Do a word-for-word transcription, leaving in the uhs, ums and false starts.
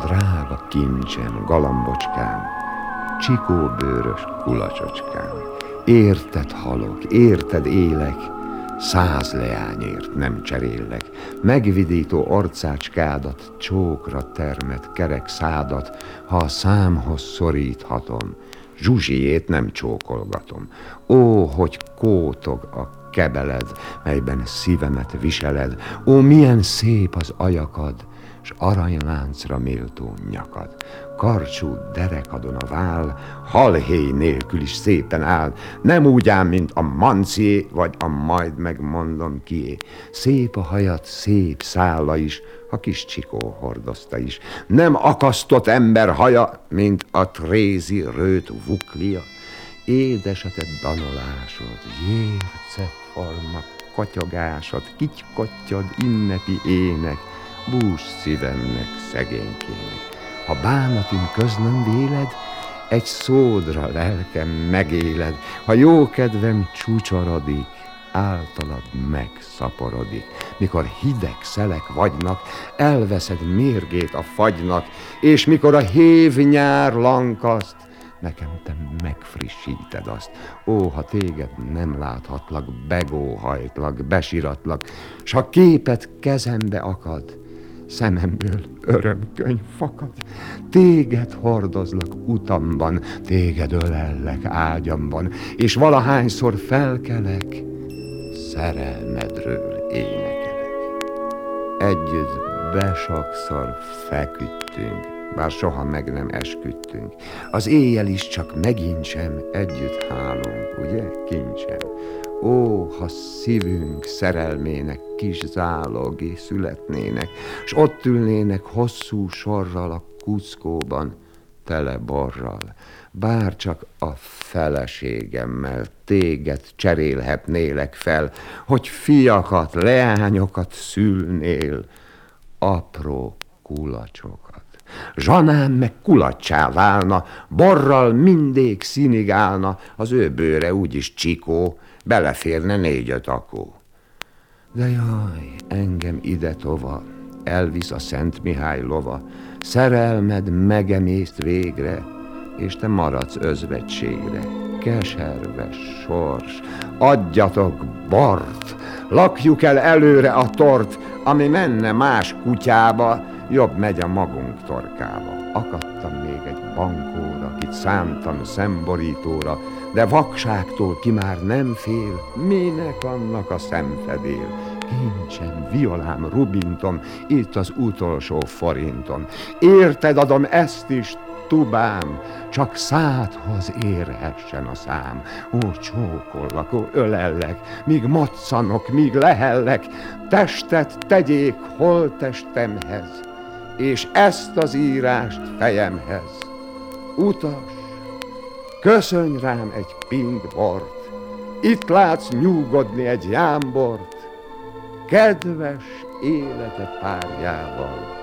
Drága kincsem, galambocskám, csikóbőrös kulacsocskám, érted halok, érted élek, száz leányért nem cseréllek. Megvidító arcácskádat, csókra termet kerek szádat, ha a számhoz szoríthatom, Zsuzsiét nem csókolgatom. Ó, hogy kótog a kebeled, melyben szívemet viseled, ó, milyen szép az ajakad, s aranyláncra méltó nyakad. Karcsú derekadon a vál, halhéj nélkül is szépen áll, nem úgy ám, mint a mancié, vagy a majd megmondom kié. Szép a hajat, szép szálla is, a kis csikó hordozta is. Nem akasztott ember haja, mint a trézi rőt vuklia. Édes a te danolásod, jérce forma katyogásod, kitykottyod ünnepi ének, bús szívemnek, szegénykének. Ha bánatim köz nem véled, egy szódra lelkem megéled, ha jó kedvem csúcsorodik, általad megszaporodik. Mikor hideg szelek vagynak, elveszed mérgét a fagynak, és mikor a hév nyár lankaszt, nekem te megfrissíted azt. Ó, ha téged nem láthatlak, begóhajtlak, besiratlak, s ha képet kezembe akad, szememből örömkönyv fakad. Téged hordozlak utamban, téged ölellek ágyamban, és valahányszor felkelek, szerelmedről énekelek. Együtt besokszor feküdtünk, bár soha meg nem esküdtünk. Az éjjel is csak megincsem, együtt hálunk, ugye, kincsem? Ó, ha szívünk szerelmének kis zálogi születnének, s ott ülnének hosszú sorral a kuckóban, tele borral, bár csak a feleségemmel téged cserélhetnélek fel, hogy fiakat, leányokat szülnél, apró kulacsokat. Zsanám meg kulacsá válna, borral mindig színig állna, az ő bőre úgyis csikó, beleférne négy-öt akó. De jaj, engem ide tova, elvisz a Szent Mihály lova, szerelmed megemészt végre, és te maradsz özvegységre. Keserves sors, adjatok bort, lakjuk el előre a tort, ami menne más kutyába, jobb megy a magunk torkába. Akadtam még egy bankóra, kit szántam szemborítóra, de vakságtól ki már nem fél, minek annak a szemfedél. Kincsem, violám, rubintom, itt az utolsó forintom. Érted adom ezt is, tubám, csak szádhoz érhessen a szám. Ó, csókollak, ó, ölellek, míg maccanok, míg lehellek, testet tegyék holttestemhez, és ezt az írást fejemhez. Utas, köszönj rám egy pint bort, itt látsz nyugodni egy jámbort, kedves élete párjával.